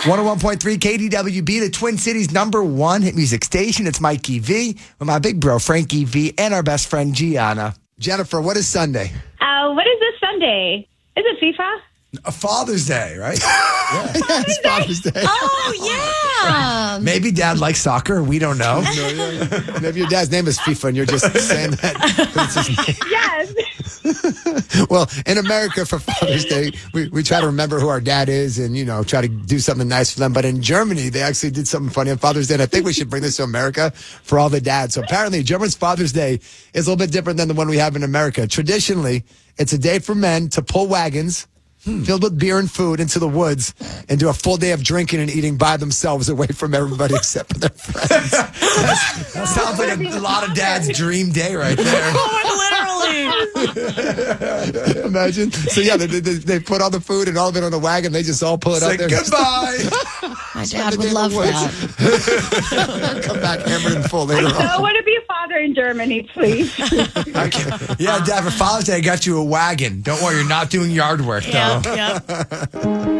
101.3 KDWB, the Twin Cities #1 hit music station. It's Mikey V with my big bro, Frankie V, and our best friend, Gianna. Jennifer, what is Sunday? What is this Sunday? Is it FIFA? A Father's Day, right? Yeah, it's Father's Day. Oh, yeah. Maybe Dad likes soccer. We don't know. Maybe your dad's name is FIFA and you're just saying that. It's his name. Yes. Well, in America for Father's Day, we try to remember who our dad is and, try to do something nice for them. But in Germany, they actually did something funny on Father's Day. And I think we should bring this to America for all the dads. So apparently, Germany's Father's Day is a little bit different than the one we have in America. Traditionally, it's a day for men to pull wagons filled with beer and food into the woods and do a full day of drinking and eating by themselves away from everybody except for their friends. That sounds like a lot of dads' dream day right there. Literally. Imagine. So, yeah, they put all the food and all of it on the wagon. They just all pull it Say up there. goodbye. My dad would love that. Come back hammered and full later I on. want to be a father in Germany, please. Yeah, Dad, for Father's Day, I got you a wagon. Don't worry, you're not doing yard work, though. Yeah.